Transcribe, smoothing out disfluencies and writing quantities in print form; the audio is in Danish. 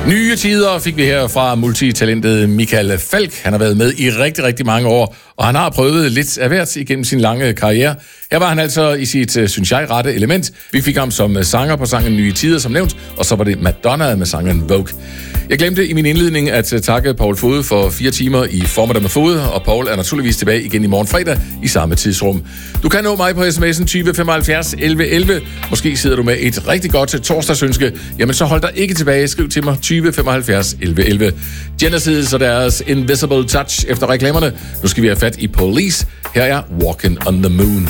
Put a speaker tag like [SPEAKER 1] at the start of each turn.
[SPEAKER 1] Nye tider fik vi her fra multitalentet Michael Falch. Han har været med i rigtig, rigtig mange år, og han har prøvet lidt af hvert igennem sin lange karriere. Her var han altså i sit, synes jeg, rette element. Vi fik ham som sanger på sangen Nye Tider, som nævnt, og så var det Madonna med sangen Vogue. Jeg glemte i min indledning at takke Paul Fode for 4 timer i Formiddag med Fode, og Paul er naturligvis tilbage igen i morgen fredag i samme tidsrum. Du kan nå mig på sms'en 20 75 11 11. Måske sidder du med et rigtig godt torsdagsønske. Jamen så hold dig ikke tilbage. Skriv til mig 20 75 11 11. Genesis og deres Invisible Touch efter reklamerne. Nu skal vi have fat i Police. Her er Walking on the Moon.